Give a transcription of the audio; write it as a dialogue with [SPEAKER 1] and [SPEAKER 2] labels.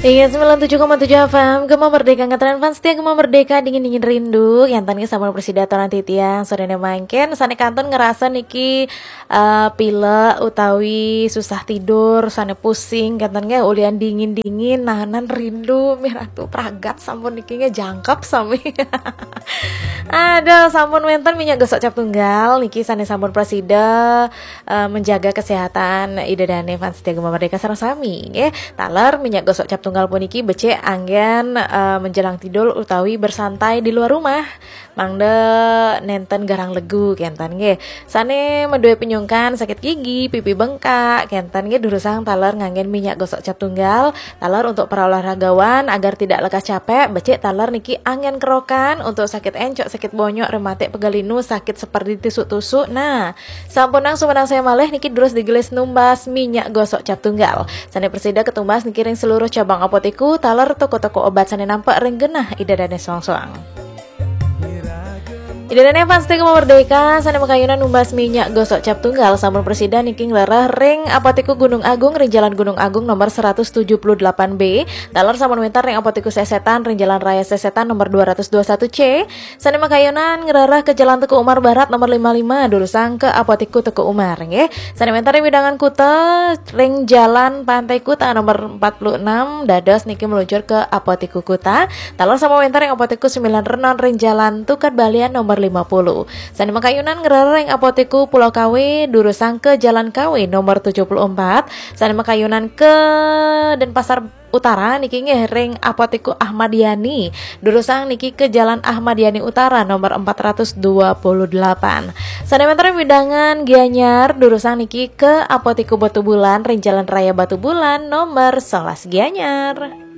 [SPEAKER 1] Iya 97,7 FM Gema Merdeka Ngetren fans setia Gema Merdeka dingin-dingin rindu yang tadi sama presida toran titiang sorene mangken sane kanton ngerasa niki pila utawi susah tidur sane pusing katanya ulian dingin-dingin nahanan rindu miratu pragat sampun niki jangkep sami ada sampun wenten minyak gosok cap tunggal niki sane sampun presida menjaga kesehatan ida dane fans setia Gema Merdeka sareng sami nggih taler minyak gosok cap tunggal puniki becek anggen menjelang tidur utawi bersantai di luar rumah mangde nenten garang legu kentan nggih sane menduwe penyungkan sakit gigi pipi bengkak kentan nggih durusang taler nganggen minyak gosok cap tunggal taler untuk para olahragawan agar tidak lekas capek becek taler niki anggen kerokan untuk sakit encok sakit bonyok rematik pegalinu sakit seperti tusuk-tusuk nah sampunang sumenang saya malih niki terus digelis numbas minyak gosok cap tunggal sane presida ketumbas niki ring seluruh cabang apoteku taler toko-toko obat sane nampak ring genah ida dane soang-soang. Ida dane fans Gema Merdeka sane makayuna numbas minyak gosok cap tunggal sampun presida niki nglarah ring apoteku Gunung Agung ring Jalan Gunung Agung nomor 178B taler sampun winter ring apoteku Sesetan ring Jalan Raya Sesetan nomor 221C sane makayuna nglarah ke Jalan Teku Umar Barat nomor 55 durusang ke apoteku Teku Umar nggih sane winter ring Widangan Kuta ring Jalan Pantai Kuta nomor 46 dados niki meluncur ke apoteku Kuta taler sampun winter ring apoteku 9 Renon ring Jalan Tukat Balian nomor 50. Sane makayunan ngerareng apoteku Pulau KW durusang ke Jalan KW nomor 74. Sane makayunan ke Denpasar Utara niki ngereng apoteku Ahmad Yani durusang niki ke Jalan Ahmad Yani Utara nomor 428. Sane mentere Widangan Gianyar durusang niki ke apoteku Batu Bulan ring Jalan Raya Batu Bulan nomor 11 Gianyar.